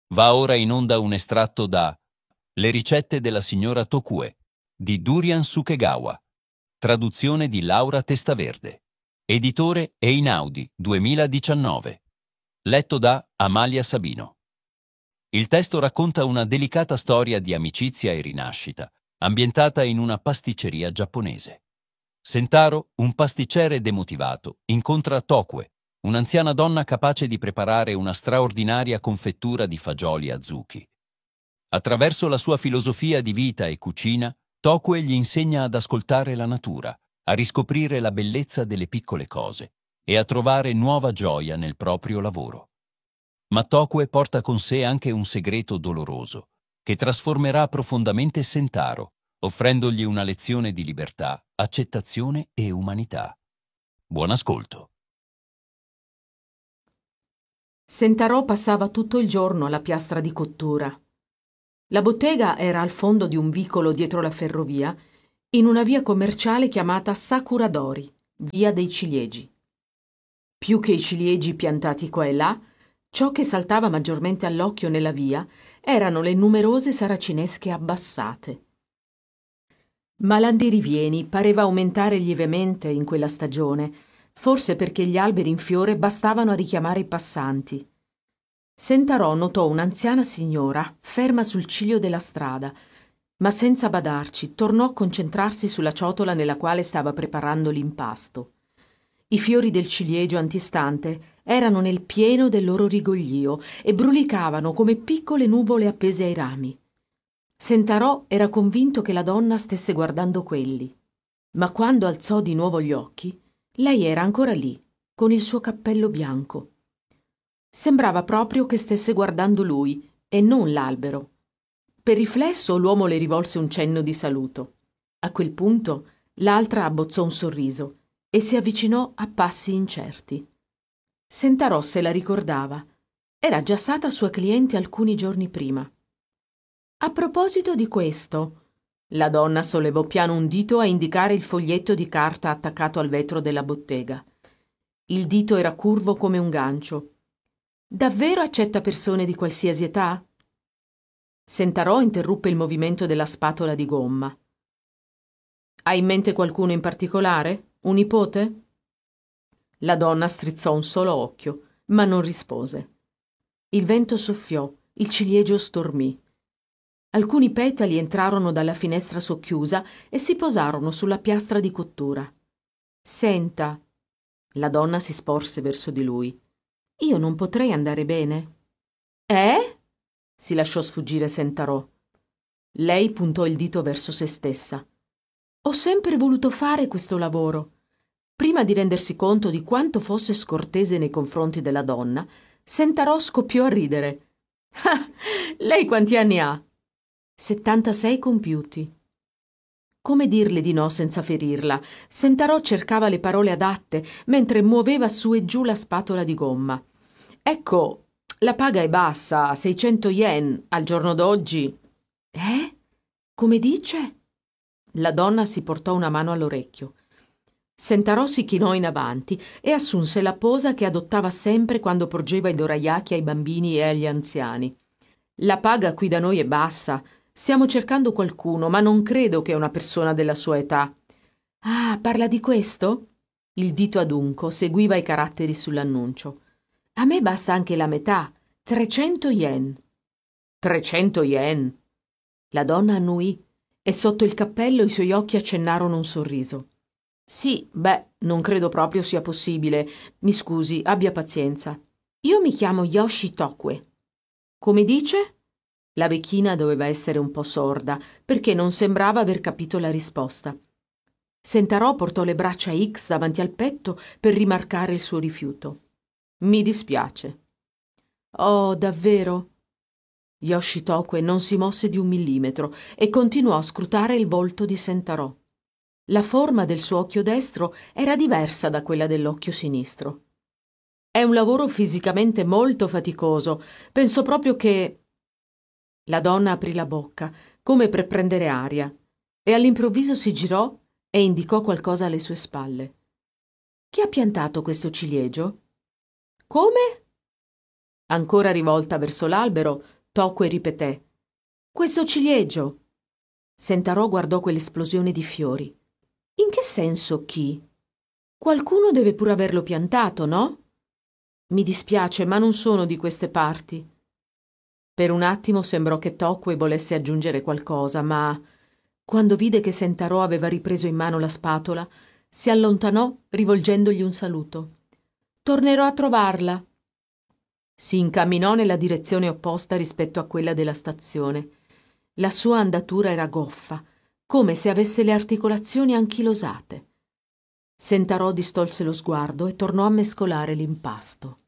Va ora in onda un estratto da Le ricette della signora Tokue di Durian Sukegawa, traduzione di Laura Testaverde, editore Einaudi 2019, letto da Amalia Sabino. Il testo racconta una delicata storia di amicizia e rinascita, ambientata in una pasticceria giapponese. Sentaro, un pasticcere demotivato, incontra Tokue, un'anziana donna capace di preparare una straordinaria confettura di fagioli azuki. Attraverso la sua filosofia di vita e cucina, Tokue gli insegna ad ascoltare la natura, a riscoprire la bellezza delle piccole cose e a trovare nuova gioia nel proprio lavoro. Ma Tokue porta con sé anche un segreto doloroso, che trasformerà profondamente Sentaro, offrendogli una lezione di libertà, accettazione e umanità. Buon ascolto. Sentarò passava tutto il giorno alla piastra di cottura. La bottega era al fondo di un vicolo dietro la ferrovia, in una via commerciale chiamata Sakuradori, via dei ciliegi. Più che i ciliegi piantati qua e là, ciò che saltava maggiormente all'occhio nella via erano le numerose saracinesche abbassate. Ma l'andirivieni pareva aumentare lievemente in quella stagione, forse perché gli alberi in fiore bastavano a richiamare i passanti. Sentarò notò un'anziana signora ferma sul ciglio della strada, ma senza badarci tornò a concentrarsi sulla ciotola nella quale stava preparando l'impasto. I fiori del ciliegio antistante erano nel pieno del loro rigoglio e brulicavano come piccole nuvole appese ai rami. Sentarò era convinto che la donna stesse guardando quelli, ma quando alzò di nuovo gli occhi, lei era ancora lì, con il suo cappello bianco. Sembrava proprio che stesse guardando lui e non l'albero. Per riflesso l'uomo le rivolse un cenno di saluto. A quel punto l'altra abbozzò un sorriso e si avvicinò a passi incerti. Sentarò se la ricordava. Era già stata sua cliente alcuni giorni prima. A proposito di questo, la donna sollevò piano un dito a indicare il foglietto di carta attaccato al vetro della bottega. Il dito era curvo come un gancio. Davvero accetta persone di qualsiasi età? Sentarò interruppe il movimento della spatola di gomma. Hai in mente qualcuno in particolare? Un nipote? La donna strizzò un solo occhio, ma non rispose. Il vento soffiò, il ciliegio stormì. Alcuni petali entrarono dalla finestra socchiusa e si posarono sulla piastra di cottura. Senta. La donna si sporse verso di lui. Io non potrei andare bene. Eh? Si lasciò sfuggire Sentarò. Lei puntò il dito verso se stessa. Ho sempre voluto fare questo lavoro. Prima di rendersi conto di quanto fosse scortese nei confronti della donna, Sentarò scoppiò a ridere. Ah, lei quanti anni ha? 76 compiuti. Come dirle di no senza ferirla? Sentarò cercava le parole adatte mentre muoveva su e giù la spatola di gomma. Ecco, la paga è bassa, 600 yen al giorno d'oggi. Come dice? La donna si portò una mano all'orecchio. Sentarò si chinò in avanti e assunse la posa che adottava sempre quando porgeva i dorayaki ai bambini e agli anziani. La paga qui da noi è bassa. Stiamo cercando qualcuno, ma non credo che una persona della sua età. Ah, parla di questo? Il dito adunco seguiva i caratteri sull'annuncio. A me basta anche la metà, 300 yen. 300 yen? La donna annuì e sotto il cappello i suoi occhi accennarono un sorriso. Sì, non credo proprio sia possibile. Mi scusi, abbia pazienza. Io mi chiamo Yoshi Tokue. Come dice? La vecchina doveva essere un po' sorda, perché non sembrava aver capito la risposta. Sentarò portò le braccia X davanti al petto per rimarcare il suo rifiuto. Mi dispiace. Oh, davvero? Yoshitoku non si mosse di un millimetro e continuò a scrutare il volto di Sentarò. La forma del suo occhio destro era diversa da quella dell'occhio sinistro. È un lavoro fisicamente molto faticoso. Penso proprio che... La donna aprì la bocca, come per prendere aria, e all'improvviso si girò e indicò qualcosa alle sue spalle. Chi ha piantato questo ciliegio? Come? Ancora rivolta verso l'albero, Tocque ripeté: «Questo ciliegio!» Sentarò guardò quell'esplosione di fiori. «In che senso chi? Qualcuno deve pur averlo piantato, no? Mi dispiace, ma non sono di queste parti». Per un attimo sembrò che Tocque volesse aggiungere qualcosa, ma quando vide che Sentarò aveva ripreso in mano la spatola, si allontanò rivolgendogli un saluto. «Tornerò a trovarla». Si incamminò nella direzione opposta rispetto a quella della stazione. La sua andatura era goffa, come se avesse le articolazioni anchilosate. Sentarò distolse lo sguardo e tornò a mescolare l'impasto.